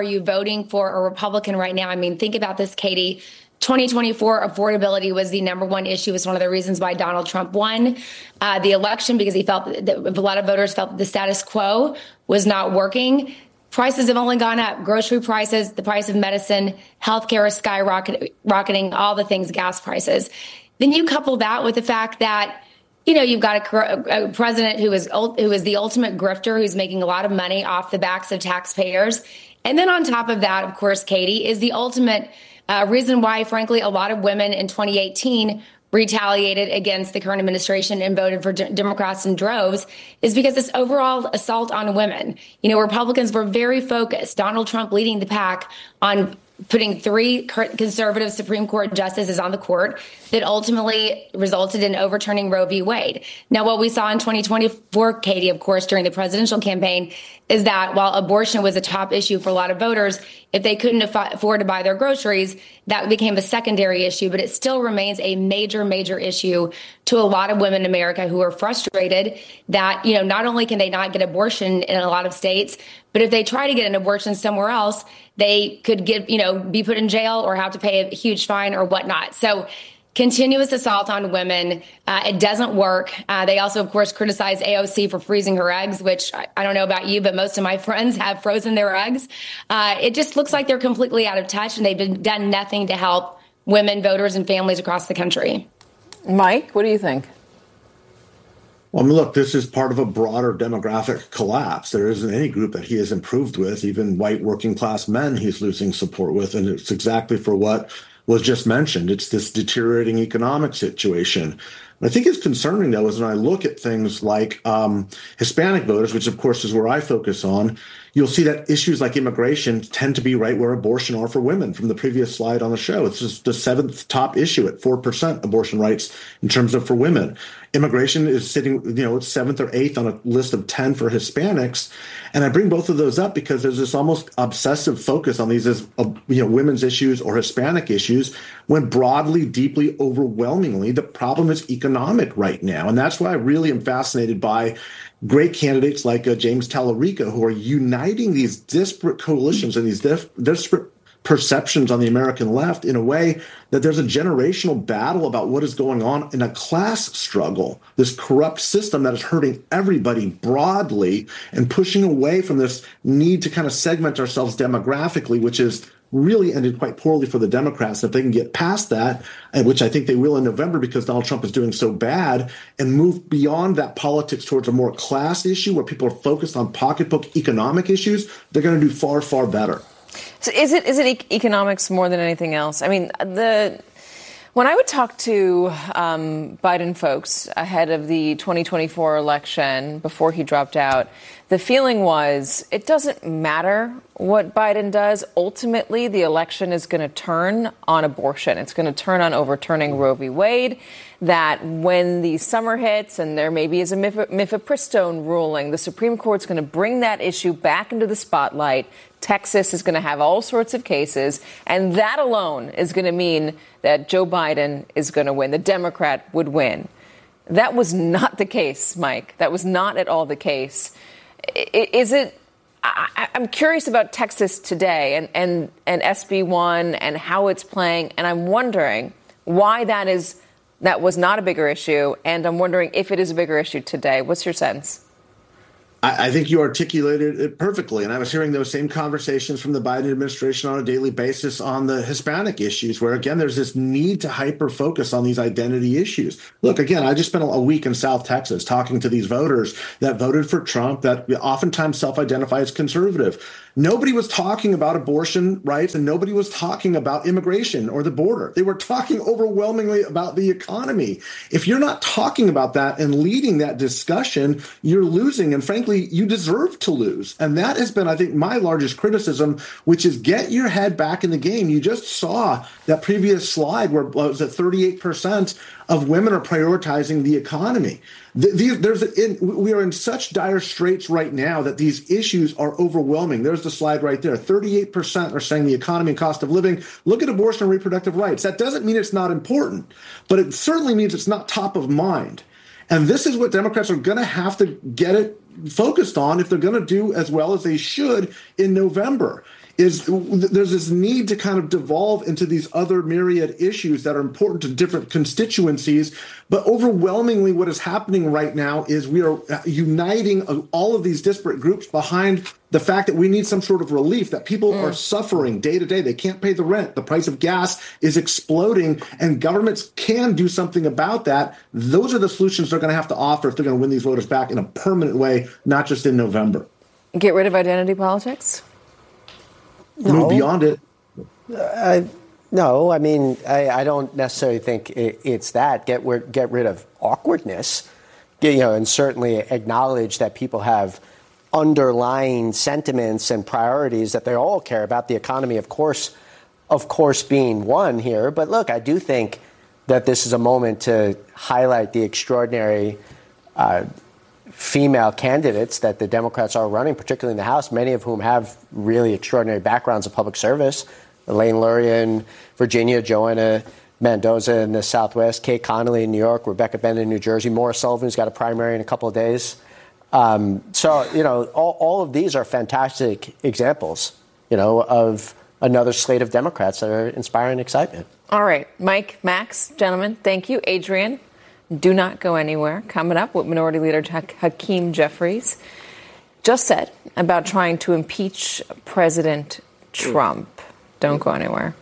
are you voting for a Republican right now? I mean, think about this, Katie. 2024 affordability was the number one issue. Was one of the reasons why Donald Trump won the election, because he felt that a lot of voters felt that the status quo was not working. Prices have only gone up. Grocery prices, the price of medicine, healthcare is skyrocketing, all the things, gas prices. Then you couple that with the fact that, you know, you've got a president who is the ultimate grifter, who's making a lot of money off the backs of taxpayers. And then on top of that, of course, Katie, is the ultimate reason why, frankly, a lot of women in 2018 retaliated against the current administration and voted for Democrats in droves, is because this overall assault on women. You know, Republicans were very focused, Donald Trump leading the pack, on putting 3 conservative Supreme Court justices on the court that ultimately resulted in overturning Roe v. Wade. Now, what we saw in 2024, Katie, of course, during the presidential campaign, is that while abortion was a top issue for a lot of voters, if they couldn't afford to buy their groceries, that became a secondary issue. But it still remains a major, major issue to a lot of women in America who are frustrated that, you know, not only can they not get abortion in a lot of states, but if they try to get an abortion somewhere else, they could be put in jail or have to pay a huge fine or whatnot. So continuous assault on women, it doesn't work. They also, of course, criticize AOC for freezing her eggs, which I don't know about you, but most of my friends have frozen their eggs. It just looks like they're completely out of touch, and they've done nothing to help women, voters, and families across the country. Mike, what do you think? Well, I mean, look, this is part of a broader demographic collapse. There isn't any group that he has improved with, even white working class men he's losing support with. And it's exactly for what was just mentioned. It's this deteriorating economic situation. I think it's concerning, though, is when I look at things like Hispanic voters, which, of course, is where I focus on, you'll see that issues like immigration tend to be right where abortion are for women from the previous slide on the show. It's just the 7th top issue at 4% abortion rights in terms of for women. Immigration is sitting, it's 7th or 8th on a list of 10 for Hispanics. And I bring both of those up because there's this almost obsessive focus on these as, women's issues or Hispanic issues, when broadly, deeply, overwhelmingly, the problem is economic right now. And that's why I really am fascinated by great candidates like James Tallarico, who are uniting these disparate coalitions and these disparate perceptions on the American left in a way that there's a generational battle about what is going on in a class struggle, this corrupt system that is hurting everybody broadly and pushing away from this need to kind of segment ourselves demographically, which is really ended quite poorly for the Democrats. If they can get past that, which I think they will in November because Donald Trump is doing so bad, and move beyond that politics towards a more class issue where people are focused on pocketbook economic issues, they're going to do far, far better. So is it economics more than anything else? I mean, when I would talk to Biden folks ahead of the 2024 election, before he dropped out, the feeling was it doesn't matter what Biden does. Ultimately, the election is going to turn on abortion. It's going to turn on overturning Roe v. Wade. That when the summer hits and there maybe is a mifepristone ruling, the Supreme Court's going to bring that issue back into the spotlight. Texas is going to have all sorts of cases, and that alone is going to mean that Joe Biden is going to win. The Democrat would win. That was not the case, Mike. That was not at all the case. Is it? I'm curious about Texas today and SB 1 and how it's playing, and I'm wondering why that was not a bigger issue, and I'm wondering if it is a bigger issue today. What's your sense? I think you articulated it perfectly. And I was hearing those same conversations from the Biden administration on a daily basis on the Hispanic issues, where, again, there's this need to hyper focus on these identity issues. Look, again, I just spent a week in South Texas talking to these voters that voted for Trump, that oftentimes self-identify as conservative. Nobody was talking about abortion rights, and nobody was talking about immigration or the border. They were talking overwhelmingly about the economy. If you're not talking about that and leading that discussion, you're losing. And frankly, you deserve to lose. And that has been, I think, my largest criticism, which is get your head back in the game. You just saw that previous slide where it was at 38% of women are prioritizing the economy. We are in such dire straits right now that these issues are overwhelming. There's the slide right there. 38% are saying the economy and cost of living. Look at abortion and reproductive rights. That doesn't mean it's not important, but it certainly means it's not top of mind. And this is what Democrats are going to have to get it focused on if they're going to do as well as they should in November. There's this need to kind of devolve into these other myriad issues that are important to different constituencies. But overwhelmingly, what is happening right now is we are uniting all of these disparate groups behind the fact that we need some sort of relief, that people are suffering day to day. They can't pay the rent. The price of gas is exploding, and governments can do something about that. Those are the solutions they're going to have to offer if they're going to win these voters back in a permanent way, not just in November. Get rid of identity politics? No. Move beyond it. No, I mean, I don't necessarily think it's that. Get rid of awkwardness, and certainly acknowledge that people have underlying sentiments and priorities that they all care about. The economy, of course, being one here. But look, I do think that this is a moment to highlight the extraordinary female candidates that the Democrats are running, particularly in the House, many of whom have really extraordinary backgrounds of public service. Elaine Luria in Virginia, Joanna Mendoza in the Southwest, Kate Connolly in New York, Rebecca Bennett in New Jersey, Maura Sullivan, who's got a primary in a couple of days. All of these are fantastic examples, of another slate of Democrats that are inspiring excitement. All right. Mike, Max, gentlemen, thank you. Adrian, do not go anywhere. Coming up, what Minority Leader Hakeem Jeffries just said about trying to impeach President Trump. Don't go anywhere.